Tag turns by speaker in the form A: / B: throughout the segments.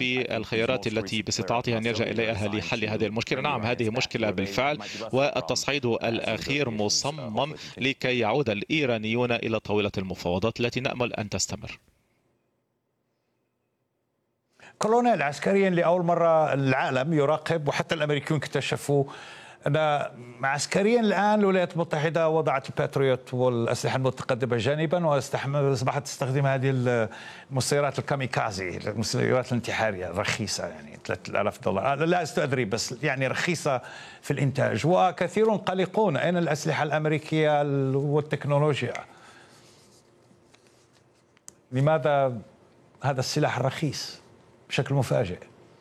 A: في الخيارات التي باستطاعتها أن يلجأ إليها لحل هذه المشكلة. نعم، هذه مشكلة بالفعل، والتصعيد الأخير مصمم لكي يعود الإيرانيون إلى طاولة المفاوضات التي نأمل أن تستمر.
B: كولونيل، عسكريا لأول مرة العالم يراقب وحتى الأمريكيون اكتشفوا أن عسكريا الآن الولايات المتحدة وضعت الباتريوت والأسلحة المتقدمة جانبا وأصبحت تستخدم هذه المسيرات الكاميكازي، المسيرات الانتحارية الرخيصة، يعني $3000 لا أستدري، بس يعني رخيصة في الإنتاج. وكثيرون قلقون أين الأسلحة الأمريكية والتكنولوجيا؟ لماذا هذا السلاح الرخيص بشكل مفاجئ؟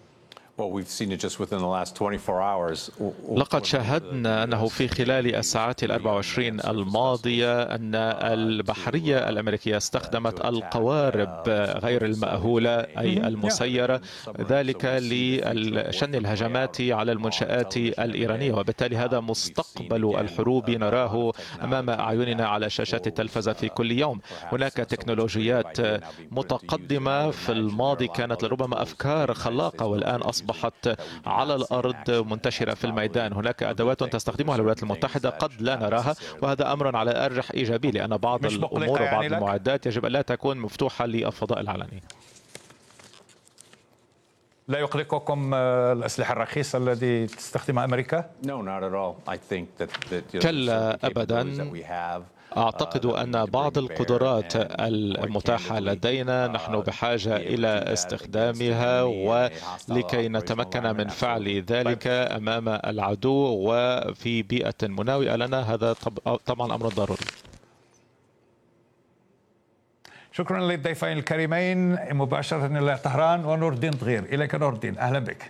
A: لقد شاهدنا أنه في خلال الساعات 24 الماضية أن البحرية الأمريكية استخدمت القوارب غير المأهولة أي المسيرة، ذلك لشن الهجمات على المنشآت الإيرانية، وبالتالي هذا مستقبل الحروب نراه أمام أعيننا على شاشات التلفزة في كل يوم. هناك تكنولوجيات متقدمة في الماضي كانت لربما أفكار خلاقة والآن أصبحت على الأرض منتشرة في الميدان. هناك أدوات تستخدمها الولايات المتحدة قد لا نراها، وهذا أمر على الأرجح إيجابي، لأن بعض الأمور وبعض المعدات يجب أن لا تكون مفتوحة للفضاء العلني.
B: لا يقلقكم الأسلحة الرخيصة التي تستخدمها أمريكا؟
A: كلا أبدا. أعتقد أن بعض القدرات المتاحة لدينا نحن بحاجة إلى استخدامها، ولكي نتمكن من فعل ذلك أمام العدو وفي بيئة مناوئة لنا، هذا طبعا أمر ضروري.
B: شكرا للضيفين الكريمين مباشرة إلى طهران، ونور الدين ضغير. إليك نور الدين، أهلا بك.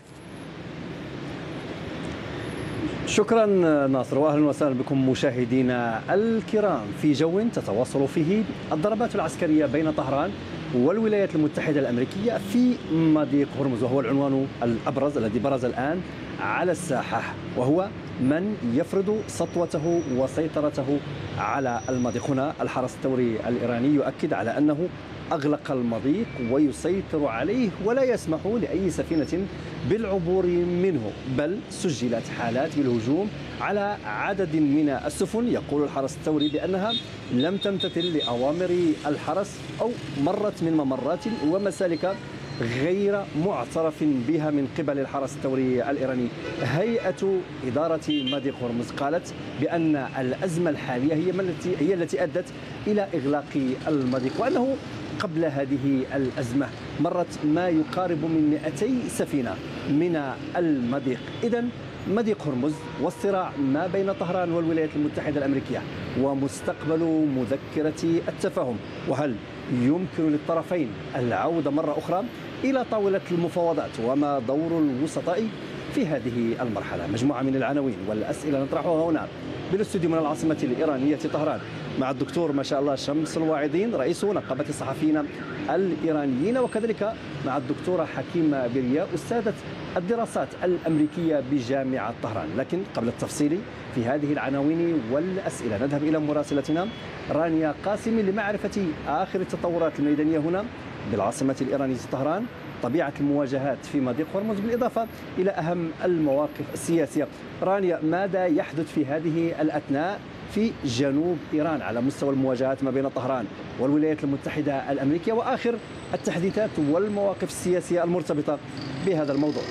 C: شكرا ناصر، واهلا وسهلا بكم مشاهدينا الكرام في جو تتواصل فيه الضربات العسكرية بين طهران والولايات المتحدة الأمريكية في مضيق هرمز، وهو العنوان الأبرز الذي برز الآن على الساحة، وهو من يفرض سطوته وسيطرته على المضيق. هنا الحرس الثوري الإيراني يؤكد على أنه أغلق المضيق ويسيطر عليه ولا يسمح لأي سفينة بالعبور منه، بل سجلت حالات بالهجوم على عدد من السفن. يقول الحرس الثوري بأنها لم تمتثل لأوامر الحرس أو مرت من ممرات ومسالك غير معترف بها من قبل الحرس الثوري الإيراني. هيئة إدارة مضيق هرمز قالت بأن الأزمة الحالية هي التي أدت إلى إغلاق المضيق، وأنه قبل هذه الأزمة مرت ما يقارب من 200 سفينة من المضيق. إذن مضيق هرمز والصراع ما بين طهران والولايات المتحدة الأمريكية ومستقبل مذكرة التفاهم، وهل يمكن للطرفين العودة مرة أخرى إلى طاولة المفاوضات، وما دور الوسطاء في هذه المرحلة؟ مجموعة من العناوين والأسئلة نطرحها هنا بالاستوديو من العاصمة الإيرانية طهران مع الدكتور ما شاء الله شمس الواعظين رئيس نقابة الصحفيين الإيرانيين، وكذلك مع الدكتورة حكيم بريا أستاذة الدراسات الأمريكية بجامعة طهران. لكن قبل التفصيل في هذه العناوين والأسئلة نذهب إلى مراسلتنا رانيا قاسم لمعرفة آخر التطورات الميدانية هنا بالعاصمة الإيرانية طهران، طبيعة المواجهات في مضيق هرمز، بالإضافة إلى أهم المواقف السياسية. رانيا، ماذا يحدث في هذه الأثناء في جنوب إيران على مستوى المواجهات ما بين طهران والولايات المتحدة الأمريكية، وآخر التحديثات والمواقف السياسية المرتبطة بهذا الموضوع؟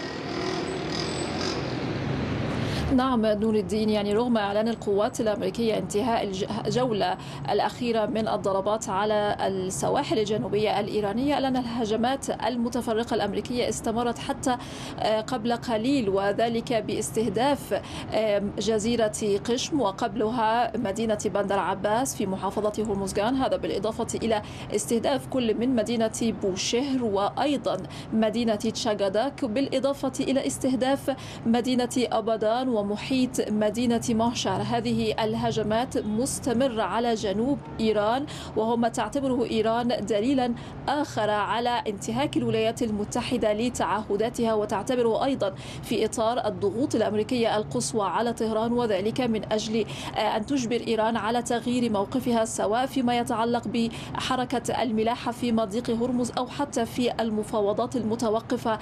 D: نعم نور الدين، يعني رغم إعلان القوات الأمريكية انتهاء الجولة الأخيرة من الضربات على السواحل الجنوبية الإيرانية، إلا أن الهجمات المتفرقة الأمريكية استمرت حتى قبل قليل، وذلك باستهداف جزيرة قشم وقبلها مدينة بندر عباس في محافظة هرمزغان، هذا بالإضافة إلى استهداف كل من مدينة بوشهر وأيضا مدينة تشاغاداك، بالإضافة إلى استهداف مدينة أبادان ومحيط مدينة مهشار. هذه الهجمات مستمرة على جنوب إيران، وهو ما تعتبره إيران دليلا آخر على انتهاك الولايات المتحدة لتعهداتها، وتعتبره أيضا في إطار الضغوط الأمريكية القصوى على طهران، وذلك من أجل أن تجبر إيران على تغيير موقفها، سواء فيما يتعلق بحركة الملاحة في مضيق هرمز أو حتى في المفاوضات المتوقفة